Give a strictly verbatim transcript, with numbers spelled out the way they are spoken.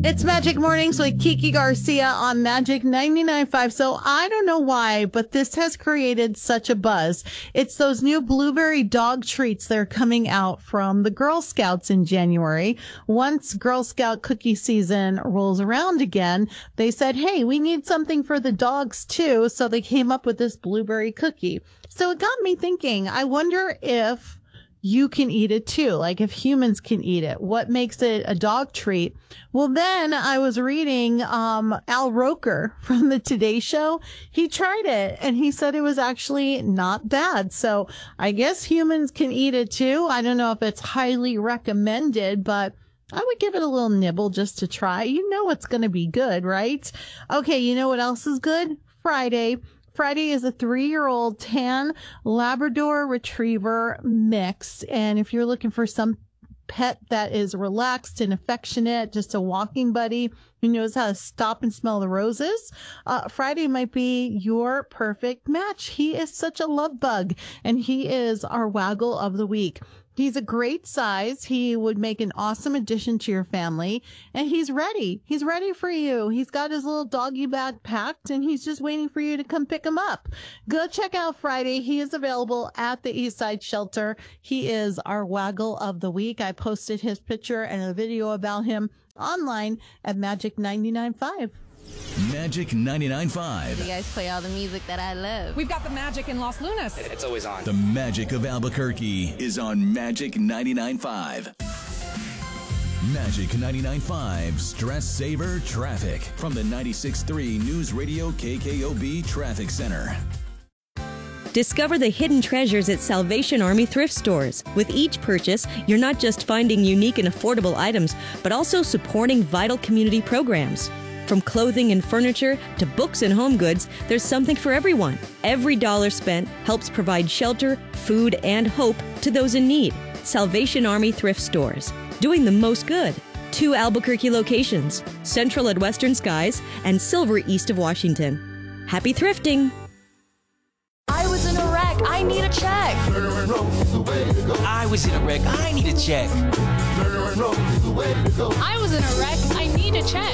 It's Magic Mornings with Kiki Garcia on Magic ninety-nine point five. So I don't know why, but this has created such a buzz. It's those new blueberry dog treats that are coming out from the Girl Scouts in January. Once Girl Scout cookie season rolls around again, they said, hey, we need something for the dogs too. So they came up with this blueberry cookie. So it got me thinking, I wonder if you can eat it too. Like if humans can eat it, what makes it a dog treat? Well, then I was reading, um, Al Roker from the Today Show. He tried it and he said it was actually not bad. So I guess humans can eat it too. I don't know if it's highly recommended, but I would give it a little nibble just to try. You know, it's going to be good, right? Okay. You know what else is good? Friday. Friday is a three-year-old tan Labrador Retriever mix. And if you're looking for some pet that is relaxed and affectionate, just a walking buddy who knows how to stop and smell the roses, uh, Friday might be your perfect match. He is such a love bug, and he is our waggle of the week. He's a great size. He would make an awesome addition to your family, and he's ready. He's ready for you. He's got his little doggy bag packed, and he's just waiting for you to come pick him up. Go check out Friday. He is available at the Eastside Shelter. He is our waggle of the week. I posted his picture and a video about him online at Magic ninety-nine point five. Magic ninety-nine point five. You guys play all the music that I love. We've got the magic in Los Lunas. It's always on. The magic of Albuquerque is on Magic ninety-nine point five. Magic ninety-nine point five Stress Saver Traffic from the ninety-six point three News Radio K K O B Traffic Center. Discover the hidden treasures at Salvation Army thrift stores. With each purchase, you're not just finding unique and affordable items, but also supporting vital community programs. From clothing and furniture to books and home goods, there's something for everyone. Every dollar spent helps provide shelter, food, and hope to those in need. Salvation Army thrift stores, doing the most good. Two Albuquerque locations, Central at Western Skies and Silver east of Washington. Happy thrifting! I was in a wreck. I need a check. I was in a wreck. I need a check. I was in a wreck. I need a check.